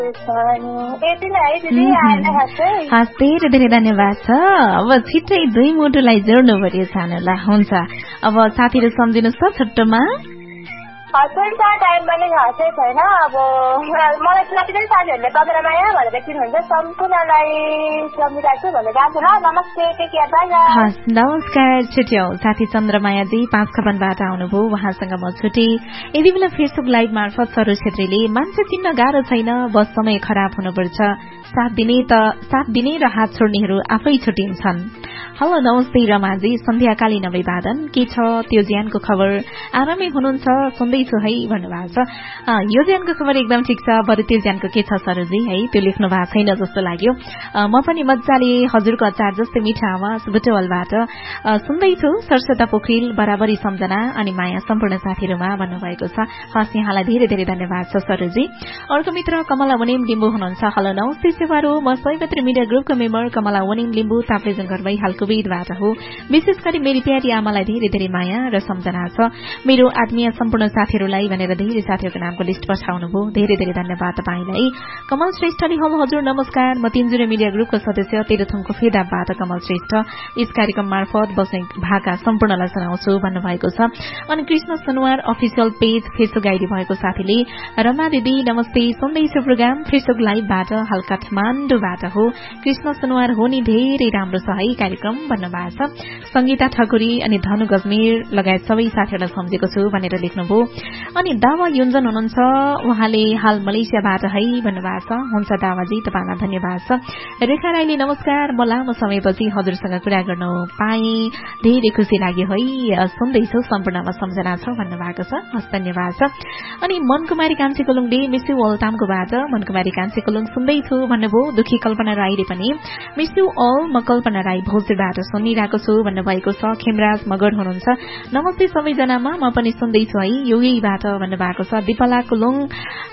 हस् धेरै धेरै धन्यवाद छ। अब छिट्टै दुई मुटुलाई जोड्नु पर्यो सानोलाई। हुन्छ अब साथीहरू सम्झिनुहोस् त छुट्टोमा। हुन्छ टाइम पनि खासै छैन। अब मलाई जति पनि साथीहरूले चन्द्रमाया भनेर चिन्नुहुन्छ सम्पूर्णलाई सम्झिरहेको छु भनेर जान्छु ल। नमस्ते, टेक केयर, बाइ बाइ। हस् नमस्कार, छुट्यौं। साथी चन्द्रमायाजी 5 खबरबाट आउनुभयो, उहाँसँग म छुटे। यति बेला फेसबुक लाइभ मार्फत सरोज छेत्रीले मान्छे चिन्न गाह्रो छैन, बस समय खराब हुनुपर्छ, साथ दिने र हात छोड्नेहरू आफै छुटिन्छन्। हेलो नमस्ते रमाजी, सन्ध्याकालीन अभिवादन, के छ त्यो ज्यानको खबर, आरामै हुनुहुन्छ, सुन्दैछु है भन्नुभएको छ। यो ज्यानको खबर एकदम ठिक छ, बरु त्यो ज्यानको के छ सरोजी है, त्यो लेख्नु भएको छैन जस्तो लाग्यो। म पनि मजाले हजुरको अचार जस्तै मिठा आवाज बुटवलबाट सुन्दैछु। सरस्वता पोखरेल बराबरी सम्झना अनि माया सम्पूर्ण साथीहरूमा भन्नुभएको छ। हस् यहाँलाई धेरै धेरै धन्यवाद छ सरोजी। अर्को मित्र कमला वनिम लिम्बू हुनुहुन्छ। हेलो नमस्ते सेवारो, म सयपत्री मिडिया ग्रुपको मेम्बर कमला वनिम लिम्बू ताप्लेजुङ घरमै हालको वेदबाट हो। विशेष गरी मेरी प्यारी आमालाई धेरै धेरै माया र सम्झना छ। मेरो आत्मीय सम्पूर्ण साथीहरूलाई भनेर धेरै साथीहरूको नामको लिस्ट पठाउनुभयो, धेरै धेरै धन्यवाद तपाईलाई। कमल श्रेष्ठले हेलो हजुर नमस्कार, म तिनजुरे मिडिया ग्रुपको सदस्य तेह्रथुमको फेदाबाट कमल श्रेष्ठ, यस कार्यक्रम मार्फत बस्ने भाका सम्पूर्णलाई सुनाउँछु भन्नुभएको छ। अनि Krishna Senuwar official page Facebook ID भएको साथीले रमा दिदी नमस्ते, सुन्दैछु प्रोग्राम फेसबुक लाइभबाट, हाल काठमाडौँबाट हो। कृष्ण सनवार हो नि, धेरै राम्रो छ है कार्यक्रम भन्नुभएको छ। संगीता ठकुरी अनि धनु गजमेर लगायत सबै साथीहरूलाई सम्झेको छु भनेर लेख्नुभयो। अनि दावा युञ्जन हुनुहुन्छ, उहाँले हाल मलेसियाबाट है भन्नुभएको छ। हुन्छ दावाजी, तपाईँलाई धन्यवाद छ। रेखा राईले नमस्कार, म लामो समयपछि हजुरसँग कुरा गर्न पाएँ, धेरै खुसी लाग्यो है, सुन्दैछु सम्पूर्णमा सम्झना छ भन्नुभएको छ। हस् धन्यवाद छ। अनि मनकुमारी कान्छी कोलुङले मिस यु अल तामकोबाट मनकुमारी कान्छी कोलुङ सुन्दैछु भन्नुभयो। दुखी कल्पना राईले पनि मिस यु अल, म कल्पना राई भोजबाट सुनिरहेको छु भन्नुभएको छ। खेमराज मगर हुनुहुन्छ, नमस्ते सबैजनामा, म पनि सुन्दैछु है योगीबाट भन्नुभएको छ। दिपला कुलुङ